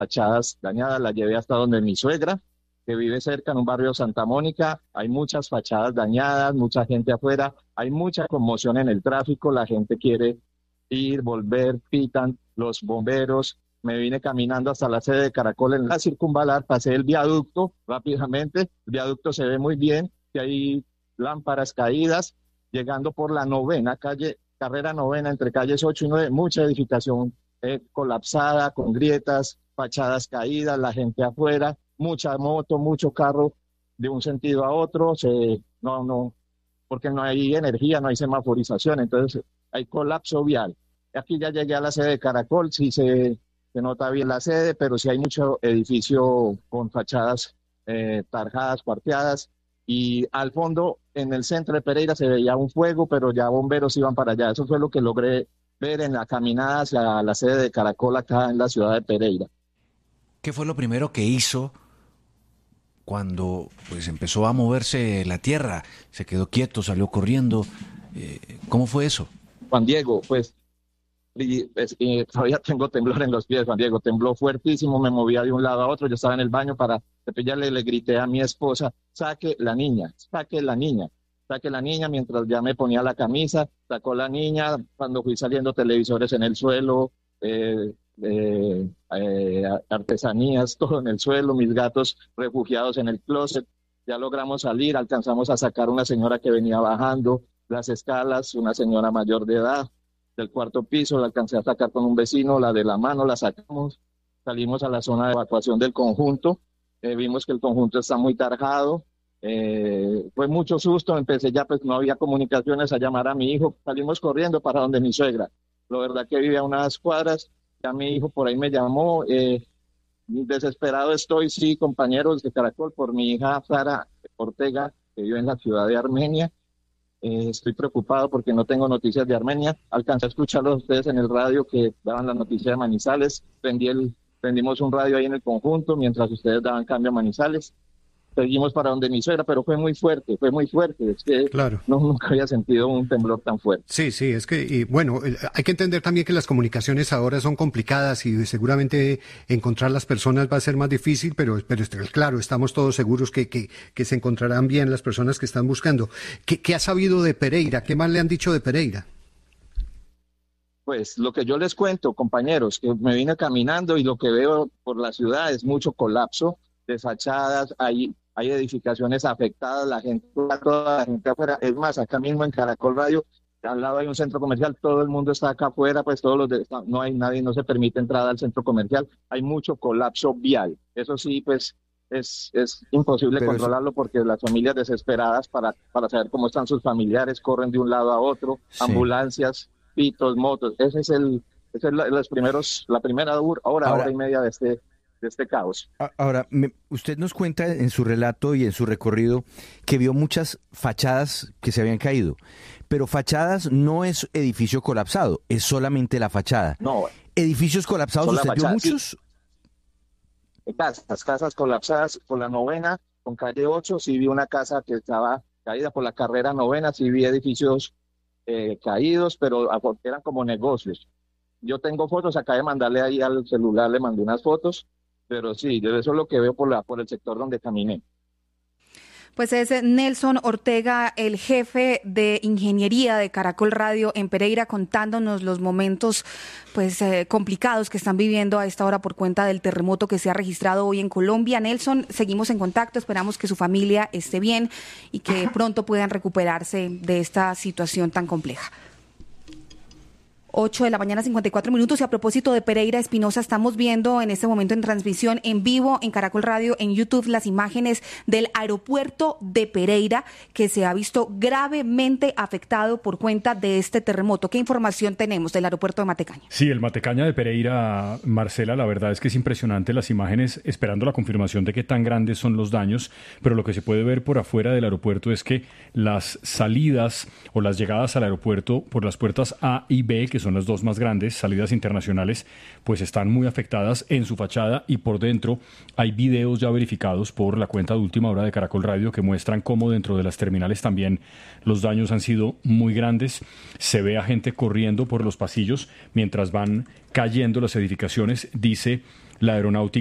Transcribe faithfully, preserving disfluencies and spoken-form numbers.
fachadas dañadas. La llevé hasta donde mi suegra, que vive cerca en un barrio Santa Mónica. Hay muchas fachadas dañadas, mucha gente afuera, hay mucha conmoción en el tráfico, la gente quiere ir, volver, pitan los bomberos. Me vine caminando hasta la sede de Caracol en la Circunvalar, pasé el viaducto rápidamente, el viaducto se ve muy bien, que hay lámparas caídas, llegando por la novena calle, carrera novena entre calles ocho y nueve, mucha edificación eh, colapsada, con grietas, fachadas caídas, la gente afuera, mucha moto, mucho carro de un sentido a otro, se, no, no, porque no hay energía, no hay semaforización, entonces hay colapso vial. Aquí ya llegué a la sede de Caracol, sí se, se nota bien la sede, pero sí hay mucho edificio con fachadas eh, tarjadas, cuarteadas, y al fondo, en el centro de Pereira, se veía un fuego, pero ya bomberos iban para allá. Eso fue lo que logré ver en la caminada hacia la sede de Caracol acá en la ciudad de Pereira. ¿Qué fue lo primero que hizo cuando pues empezó a moverse la tierra? ¿Se quedó quieto, salió corriendo? Eh, ¿Cómo fue eso? Juan Diego, pues, y, pues y todavía tengo temblor en los pies, Juan Diego, tembló fuertísimo, me movía de un lado a otro, yo estaba en el baño para cepillarle, le grité a mi esposa, saque la niña, saque la niña, saque la niña, mientras ya me ponía la camisa, sacó la niña, cuando fui saliendo televisores en el suelo, eh, eh, eh, artesanías, todo en el suelo, mis gatos refugiados en el closet, ya logramos salir, alcanzamos a sacar una señora que venía bajando las escalas, una señora mayor de edad, del cuarto piso, la alcancé a sacar con un vecino, la de la mano la sacamos, salimos a la zona de evacuación del conjunto, eh, vimos que el conjunto está muy tarjado, eh, fue mucho susto, empecé ya, pues no había comunicaciones, a llamar a mi hijo, salimos corriendo para donde mi suegra, la verdad que vive a unas cuadras, ya mi hijo por ahí me llamó, eh, desesperado estoy, sí, compañeros de Caracol, por mi hija Sara Ortega, que vive en la ciudad de Armenia. Eh, estoy preocupado porque no tengo noticias de Armenia. Alcancé a escucharlos a ustedes en el radio que daban la noticia de Manizales. Prendí el, prendimos un radio ahí en el conjunto mientras ustedes daban cambio a Manizales. Seguimos para donde mi suegra, pero fue muy fuerte, fue muy fuerte. Es que claro. no, nunca había sentido un temblor tan fuerte. Sí, sí, es que, y bueno, hay que entender también que las comunicaciones ahora son complicadas y seguramente encontrar las personas va a ser más difícil, pero, pero claro, estamos todos seguros que, que, que se encontrarán bien las personas que están buscando. ¿Qué, qué ha sabido de Pereira? ¿Qué más le han dicho de Pereira? Pues lo que yo les cuento, compañeros, que me vine caminando y lo que veo por la ciudad es mucho colapso de fachadas, hay, hay edificaciones afectadas, la gente, toda la gente afuera, es más, acá mismo en Caracol Radio, al lado hay un centro comercial, todo el mundo está acá afuera, pues todos los de, no hay nadie, no se permite entrada al centro comercial, hay mucho colapso vial, eso sí, pues es, es imposible Pero controlarlo eso... porque las familias desesperadas para, para saber cómo están sus familiares, corren de un lado a otro, sí. ambulancias, pitos, motos, ese es el, ese es la, los primeros, la primera hora, hora, hora y media de este de este caos. Ahora, me, usted nos cuenta en su relato y en su recorrido que vio muchas fachadas que se habían caído, pero fachadas no es edificio colapsado, es solamente la fachada. No. ¿Edificios colapsados usted vio muchos? Sí. Casas, casas colapsadas por la novena, con calle ocho, sí vi una casa que estaba caída por la carrera novena, sí vi edificios eh, caídos, pero eran como negocios. Yo tengo fotos, acá de mandarle ahí al celular, le mandé unas fotos, pero sí, yo eso es lo que veo por la por el sector donde caminé. Pues es Nelson Ortega, el jefe de ingeniería de Caracol Radio en Pereira, contándonos los momentos pues eh, complicados que están viviendo a esta hora por cuenta del terremoto que se ha registrado hoy en Colombia. Nelson, seguimos en contacto, esperamos que su familia esté bien y que pronto puedan recuperarse de esta situación tan compleja. ocho de la mañana, cincuenta y cuatro minutos. Y a propósito de Pereira Espinosa, estamos viendo en este momento en transmisión en vivo en Caracol Radio, en YouTube, las imágenes del aeropuerto de Pereira, que se ha visto gravemente afectado por cuenta de este terremoto. ¿Qué información tenemos del aeropuerto de Matecaña? Sí, el Matecaña de Pereira, Marcela, la verdad es que es impresionante las imágenes, esperando la confirmación de qué tan grandes son los daños, pero lo que se puede ver por afuera del aeropuerto es que las salidas o las llegadas al aeropuerto por las puertas A y B, que son las dos más grandes, salidas internacionales, pues están muy afectadas en su fachada, y por dentro hay videos ya verificados por la cuenta de Última Hora de Caracol Radio que muestran cómo dentro de las terminales también los daños han sido muy grandes. Se ve a gente corriendo por los pasillos mientras van cayendo las edificaciones. Dice la aeronáutica